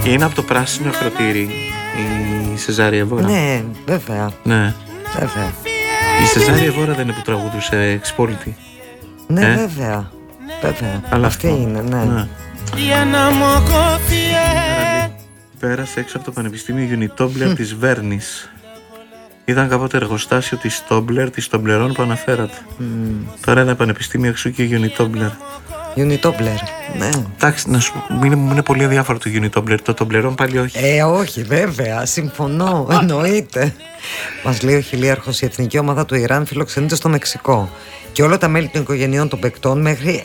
Και είναι από το πράσινο ακροτήρι η Σεζάρια Εβόρα. Ναι, βέβαια. Ναι. Βέβαια. Η Σεζάρια Εβόρα δεν είναι που τραγουδούσε Εξπόλητη? Ναι, βέβαια. Βέβαια. Αλλά αυτή αυτό είναι, ναι. Πέρασε έξω από το Πανεπιστήμιο Unitobler της Βέρνης. Ήταν κάποτε εργοστάσιο της Tobler, της Toblerone που αναφέρατε. Τώρα ένα πανεπιστήμιο εξού και Unitobler. Unitobler, ναι. Εντάξει, να σου πω, είναι πολύ αδιάφορο το Unitobler. Το Toblerone πάλι όχι. Όχι, βέβαια, συμφωνώ, εννοείται. Μας λέει ο χιλίαρχος, η εθνική ομάδα του Ιράν φιλοξενείται στο Μεξικό. Και όλα τα μέλη των οικογενειών των παικτών μέχρι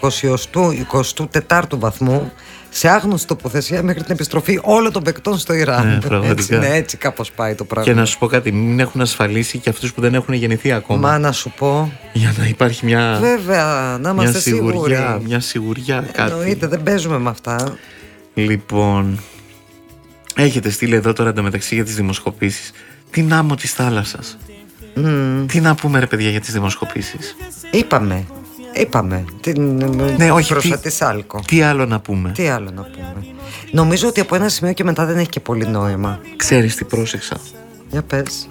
624ου βαθμού σε άγνωστη τοποθεσία μέχρι την επιστροφή όλων των παικτών στο Ιράν. Έτσι κάπως πάει το πράγμα. Και να σου πω κάτι, μην έχουν ασφαλίσει και αυτούς που δεν έχουν γεννηθεί ακόμα. Μα να σου πω. Για να υπάρχει μια. Βέβαια, να είμαστε σίγουροι. Μια σιγουριά, κάτι. Εννοείται, δεν παίζουμε με αυτά. Λοιπόν, έχετε στείλει εδώ τώρα εντωμεταξύ για τις δημοσκοπήσεις την άμμο της θάλασσας. Τι να πούμε ρε παιδιά για τις δημοσκοπήσεις? Είπαμε ναι, όχι, πρόσφατη Σάλκο. Τι άλλο να πούμε? Νομίζω ότι από ένα σημείο και μετά δεν έχει και πολύ νόημα. Ξέρεις τι πρόσεξα? Για πες.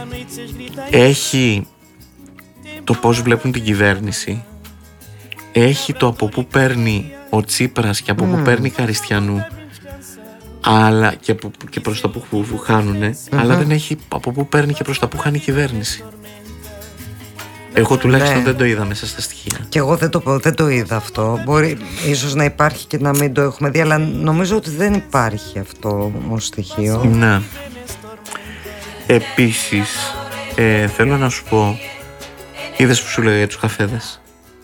Έχει το πώς βλέπουν την κυβέρνηση, έχει το από πού παίρνει ο Τσίπρας και από πού παίρνει Καριστιανού, αλλά και προς τα που χάνουνε, αλλά δεν έχει από πού παίρνει και προς τα που χάνει η κυβέρνηση. Εγώ τουλάχιστον δεν το είδα μέσα στα στοιχεία. Και εγώ δεν το είδα αυτό. Μπορεί ίσως να υπάρχει και να μην το έχουμε δει, αλλά νομίζω ότι δεν υπάρχει αυτό ως στοιχείο. Ναι. Επίσης θέλω να σου πω, είδες που σου λέω για τους καφέδες?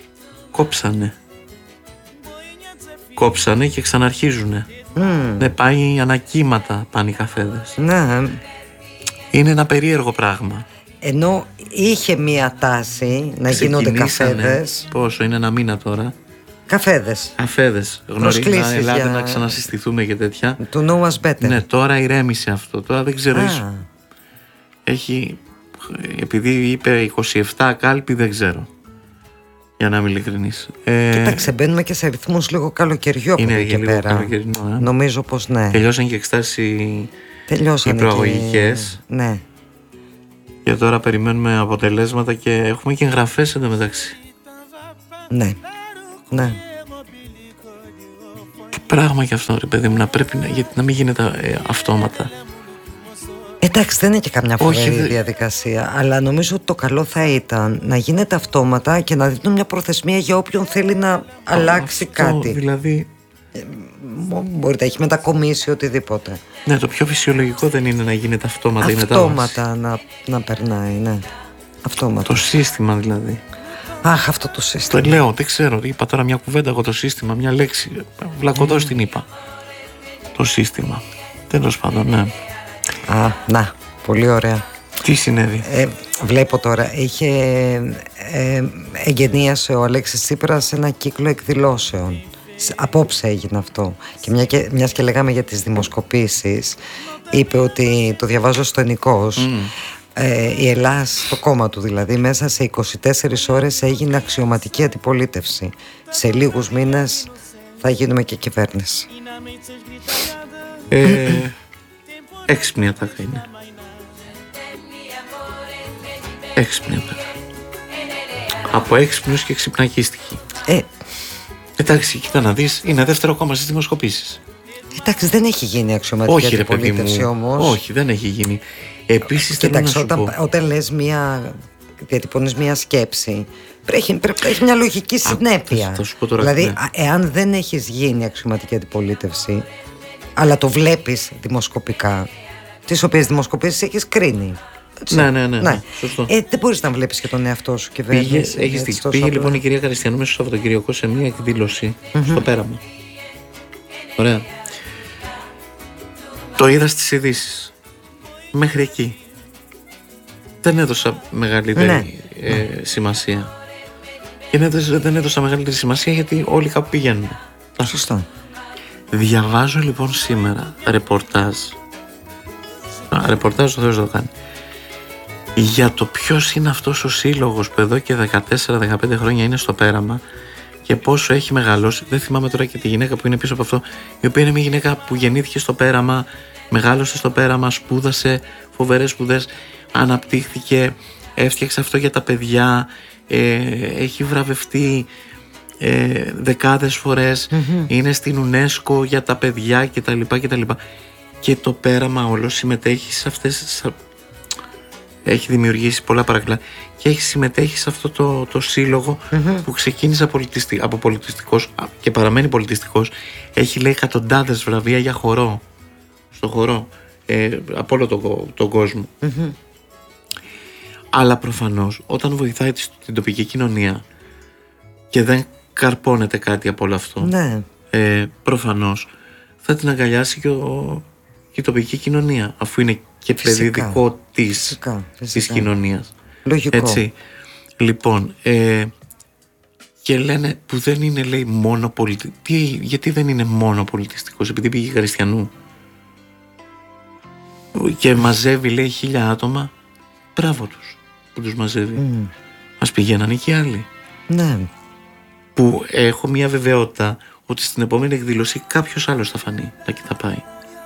Κόψανε και ξαναρχίζουνε. Ναι, πάει ανακύματα πάνε οι καφέδες. Ναι. Είναι ένα περίεργο πράγμα. Ενώ είχε μία τάση να γίνονται καφέδες. Πόσο, είναι ένα μήνα τώρα? Καφέδες. Γνωρίζουμε, ελάτε να ξανασυστηθούμε και τέτοια. To know us better. Ναι, τώρα ηρέμησε αυτό. Τώρα δεν ξέρω. Έχει. Επειδή είπε 27 κάλπη, δεν ξέρω. Για να είμαι ειλικρινής. Κοίταξε, μπαίνουμε και σε ρυθμούς λίγο καλοκαιριού από εκεί και πέρα. Νομίζω πως ναι. Τελειώσαν και εξετάσεις οι προαγωγικές. Ναι. Και τώρα περιμένουμε αποτελέσματα και έχουμε και εγγραφές εντωμεταξύ. Ναι. Τι πράγμα και αυτό ρε παιδί μου, γιατί να μην γίνεται αυτόματα. Εντάξει, δεν είναι και καμιά φοβερή διαδικασία, αλλά νομίζω ότι το καλό θα ήταν να γίνεται αυτόματα και να δίνουν μια προθεσμία για όποιον θέλει να αλλάξει κάτι. Δηλαδή. Μπορεί να έχει μετακομίσει οτιδήποτε. Ναι, το πιο φυσιολογικό δεν είναι να γίνεται αυτόματα η μετάβαση? Αυτόματα να περνάει, ναι. Αυτόματα. Το σύστημα δηλαδή. Αχ, αυτό το σύστημα. Το λέω, δεν ξέρω. Είπα τώρα μια κουβέντα εγώ, το σύστημα, μια λέξη. Βλακωδώς την είπα. Το σύστημα. Τέλος πάντων, ναι. Να, πολύ ωραία. Τι συνέβη? Βλέπω τώρα, εγγενίασε ο Αλέξης Τσίπρας ένα κύκλο εκδηλώσεων. Απόψε έγινε αυτό. Και μιας και λέγαμε για τις δημοσκοπήσεις, είπε ότι, το διαβάζω στο Ενικός, η Ελλάς, το κόμμα του δηλαδή, μέσα σε 24 ώρες έγινε αξιωματική αντιπολίτευση. Σε λίγους μήνες θα γίνουμε και κυβέρνηση. Έξυπνη ατάκα είναι. Έξυπνη ατάκα. Από έξυπνους και ξυπνακίστικοι. Εντάξει, κοίτα να δεις, είναι δεύτερο κόμμα στις δημοσκοπήσεις. Εντάξει, δεν έχει γίνει αξιωματική αντιπολίτευση όμως. Όχι, δεν έχει γίνει. Επίσης, κοίταξε, όταν λες διατυπώνεις μια σκέψη, πρέπει να έχει μια λογική συνέπεια. Δηλαδή, εάν δεν έχεις γίνει αξιωματική αντιπολίτευση, αλλά το βλέπεις δημοσκοπικά, τις οποίες δημοσκοπήσεις έχεις κρίνει. Ναι. Σωστό. Δεν μπορείς να βλέπεις και τον εαυτό σου κυβέρνηση. Πήγε λοιπόν η κυρία Καριστιανού μέσα στο Σαββατοκυριακό σε μια εκδήλωση στο Πέραμα. Ωραία. Το είδα στις ειδήσεις. Μέχρι εκεί. Δεν έδωσα μεγαλύτερη σημασία. Και δεν έδωσα μεγαλύτερη σημασία γιατί όλοι κάπου πηγαίνουν. Σωστό. Διαβάζω λοιπόν σήμερα ρεπορτάζ ο Θεός το κάνει, για το ποιος είναι αυτός ο σύλλογος που εδώ και 14-15 χρόνια είναι στο Πέραμα και πόσο έχει μεγαλώσει. Δεν θυμάμαι τώρα και τη γυναίκα που είναι πίσω από αυτό, η οποία είναι μια γυναίκα που γεννήθηκε στο πέραμα, μεγάλωσε στο πέραμα, σπούδασε φοβερές σπουδές, αναπτύχθηκε, έφτιαξε αυτό για τα παιδιά, έχει βραβευτεί δεκάδες φορές, είναι στην UNESCO για τα παιδιά κτλ. Και το πέραμα όλο συμμετέχει σε αυτές, έχει δημιουργήσει πολλά παρακλάδια και έχει συμμετέχει σε αυτό το σύλλογο που ξεκίνησε από πολιτιστικός και παραμένει πολιτιστικός. Έχει, λέει, εκατοντάδες βραβεία για χορό, στο χορό, από όλο τον κόσμο. Αλλά προφανώς όταν βοηθάει την τοπική κοινωνία και δεν καρπώνεται κάτι από όλο αυτό, ναι, προφανώς θα την αγκαλιάσει και η τοπική κοινωνία, αφού είναι και παιδί δικό της κοινωνίας. Λογικό. Έτσι. Λοιπόν, και λένε που δεν είναι, λέει, μόνο γιατί δεν είναι μόνο πολιτιστικός, επειδή πήγε Καριστιανού και μαζεύει, λέει, 1000 άτομα. Μπράβο τους που τους μαζεύει. Ας πηγαίνανε και άλλοι. Ναι. Που έχω μια βεβαιότητα ότι στην επόμενη εκδήλωση κάποιος άλλος θα φανεί θα πάει.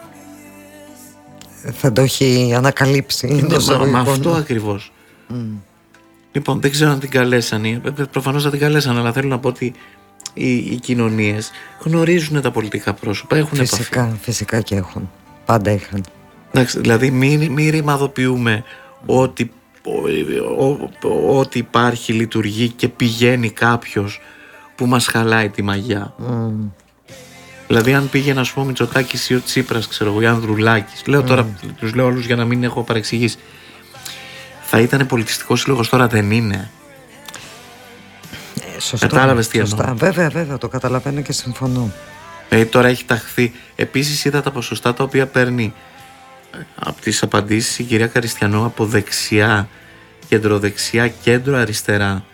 Θα το έχει ανακαλύψει. Με αυτό ακριβώς. Λοιπόν, δεν ξέρω αν την καλέσανε. Προφανώς θα την καλέσανε, αλλά θέλω να πω ότι οι κοινωνίες γνωρίζουν τα πολιτικά πρόσωπα, έχουν επαφή. Φυσικά και έχουν. Πάντα είχαν. Εντάξει, δηλαδή μην ρημαδοποιούμε ότι υπάρχει, λειτουργεί και πηγαίνει κάποιος που μας χαλάει τη μαγιά. Δηλαδή αν πήγαινε, ας πούμε, ο Μητσοτάκης ή ο Τσίπρας, ξέρω εγώ, ή Ανδρουλάκης, λέω τώρα, τους λέω όλους για να μην έχω παρεξηγήσει, θα ήταν πολιτιστικός σύλλογος, τώρα δεν είναι. Σωστά. Κατάλαβες τι εννοώ? Βέβαια, το καταλαβαίνω και συμφωνώ. Τώρα έχει ταχθεί. Επίσης είδα τα ποσοστά τα οποία παίρνει από τις απαντήσεις η κυρία Καριστιανού από δεξιά, κεντροδεξιά, κέντρο αριστερά.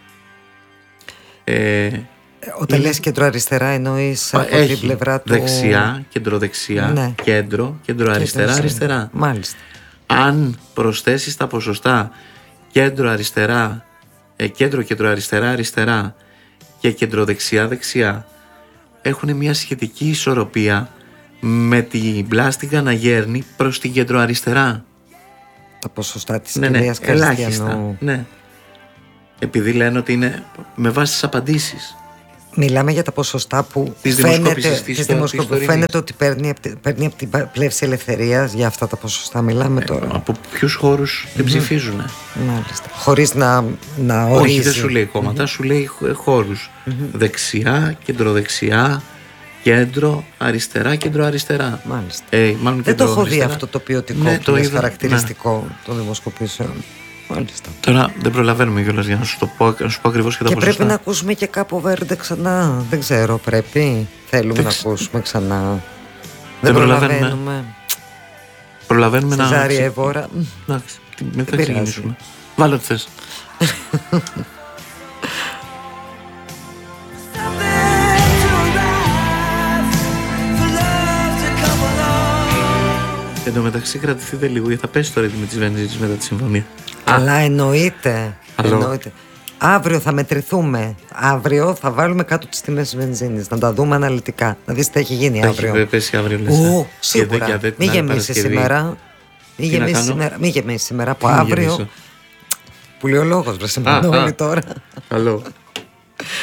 Όταν λες κέντρο αριστερά εννοείς από την πλευρά του... Δεξιά, κεντροδεξιά, ναι. Κέντρο αριστερά. Μάλιστα. Αν προσθέσεις τα ποσοστά κέντρο αριστερά, κέντρο αριστερά και κεντροδεξιά, έχουν μια σχετική ισορροπία με την πλάστιγκα να γέρνει προς την κεντροαριστερά. Τα ποσοστά της κυρίας Καριστιανού. Ελάχιστα, ναι. Επειδή λένε ότι είναι με βάση τις απαντήσεις. Μιλάμε για τα ποσοστά που φαίνεται ότι παίρνει από την πλεύση ελευθερίας. Για αυτά τα ποσοστά μιλάμε τώρα. Από ποιους χώρους δεν ψηφίζουν. Μάλιστα. Χωρίς να ορίζει. Όχι, δεν σου λέει κόμματα, σου λέει χώρους. Δεξιά, κεντροδεξιά, κέντρο αριστερά. Μάλιστα. Μάλλον δεν το έχω δει αυτό το ποιοτικό, ναι, που είναι χαρακτηριστικό των δημοσκοπήσεων. Μάλιστα. Τώρα δεν προλαβαίνουμε κιόλας για να σου πω ακριβώς και τα ποσοστά. Και πρέπει να ακούσουμε και Κάπο Βέρντε ξανά. Δεν ξέρω, πρέπει. Θέλουμε να ακούσουμε ξανά. Δεν προλαβαίνουμε. Προλαβαίνουμε να. Ζάρια Εβόρα. Εντάξει, μετά ξεκινήσουμε. Βάλε ό,τι θες. Εν τω μεταξύ κρατηθείτε λίγο, γιατί θα πέσει τώρα η τιμή της βενζίνης μετά τη συμφωνία. Αλλά εννοείται. Αύριο θα μετρηθούμε. Αύριο θα βάλουμε κάτω τις τιμές της βενζίνης. Να τα δούμε αναλυτικά. Να δεις τι έχει γίνει αύριο. Έχει πέσει αύριο, λες. Σίγουρα. Μην γεμίσει σήμερα. Μην γεμίσει σήμερα από αύριο. Που λέει ο λόγος, βρε Μανώλη τώρα. Καλό.